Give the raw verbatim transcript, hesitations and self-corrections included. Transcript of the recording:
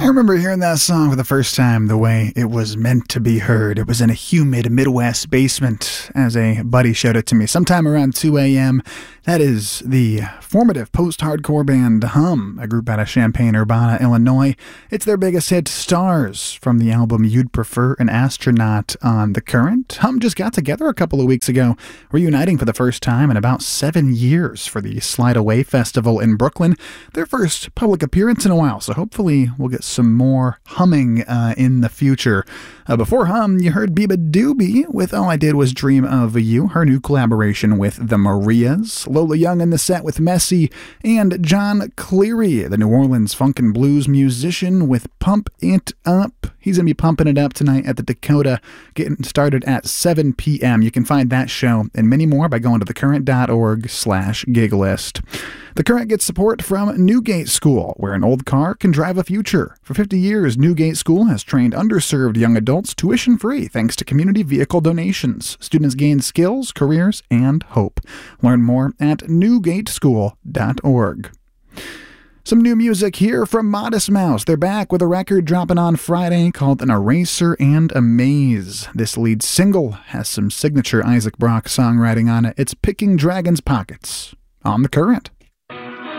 I remember hearing that song for the first time the way it was meant to be heard. It was in a humid Midwest basement as a buddy showed it to me sometime around two a.m. That is the formative post-hardcore band Hum, a group out of Champaign-Urbana, Illinois. It's their biggest hit, Stars, from the album You'd Prefer an Astronaut on The Current. Hum just got together a couple of weeks ago, reuniting for the first time in about seven years for the Slide Away Festival in Brooklyn, their first public appearance in a while, so hopefully we'll get some more humming uh, in the future. Uh, before Hum, you heard Biba Doobie with All I Did Was Dream of You, her new collaboration with the Marias. Lola Young in the set with Messy, and John Cleary, the New Orleans funk and blues musician, with Pump It Up. He's going to be pumping it up tonight at the Dakota, getting started at seven p.m. You can find that show and many more by going to thecurrent.org slash gig list. The Current gets support from Newgate School, where an old car can drive a future. For fifty years, Newgate School has trained underserved young adults tuition-free thanks to community vehicle donations. Students gain skills, careers, and hope. Learn more at newgate school dot org. Some new music here from Modest Mouse. They're back with a record dropping on Friday called An Eraser and a Maze. This lead single has some signature Isaac Brock songwriting on it. It's Picking Dragons' Pockets on The Current.